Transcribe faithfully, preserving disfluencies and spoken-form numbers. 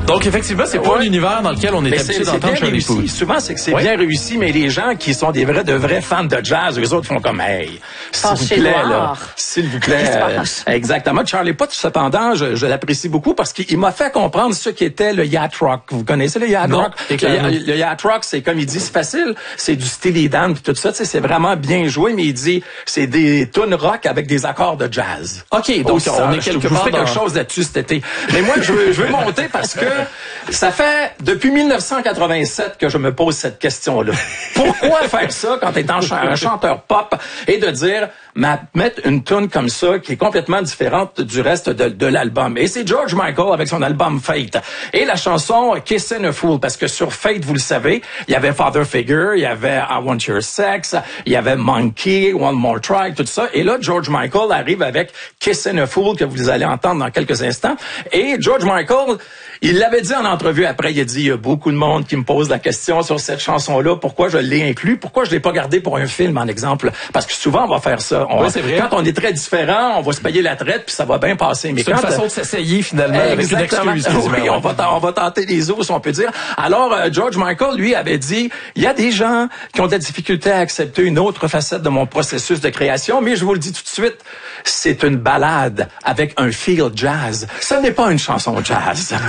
Donc, effectivement, c'est pas ouais. l'univers dans lequel on est mais habitué c'est, d'entendre c'est bien Charlie réussi. Puth. Souvent, c'est que c'est ouais. bien réussi, mais les gens qui sont des vrais, de vrais fans de jazz, eux autres font comme, hey, s'il vous Pensez plaît, voir. là, s'il vous plaît. Euh, exactement. Charlie Puth, cependant, je, je l'apprécie beaucoup parce qu'il m'a fait comprendre ce qu'était le yacht rock. Vous connaissez le yacht non, rock? Le, le yacht rock, c'est comme il dit, c'est facile, c'est du Steely Dan puis tout ça, tu sais, c'est vraiment bien joué, mais il dit, c'est des tunes rock avec des accords de jazz. OK, donc Aussi, on ça, est quelque je, part je fais dans... quelque chose là-dessus cet été. Mais moi, je veux, je veux monter parce que ça fait depuis mille neuf cent quatre-vingt-sept que je me pose cette question-là. Pourquoi faire ça quand t'es un, ch- un chanteur pop et de dire, ma, mettre une tune comme ça qui est complètement différente du reste de, de l'album. Et c'est George Michael avec son album Fate. Et la chanson Kissin' a Fool, parce que sur Fate, vous le savez, il y avait Father Figure, il y avait I Want Your Sex, il y avait Monkey, One More Try, tout ça. Et là, George Michael arrive avec Kissin' a Fool que vous allez entendre dans quelques instants. Et George Michael, il l'avait dit en entrevue après, il a dit, il y a beaucoup de monde qui me pose la question sur cette chanson-là, pourquoi je l'ai inclus, pourquoi je l'ai pas gardé pour un film, en exemple. Parce que souvent, on va faire ça. On, oui, c'est vrai. Quand on est très différent, on va se payer la traite, puis ça va bien passer. Mais c'est quand une façon de s'essayer, finalement, avec une excuse. Oui, on va, on va tenter les os, si on peut dire. Alors, euh, George Michael, lui, avait dit, il y a des gens qui ont de la difficulté à accepter une autre facette de mon processus de création, mais je vous le dis tout de suite, c'est une ballade avec un feel jazz. Ce n'est pas une chanson jazz.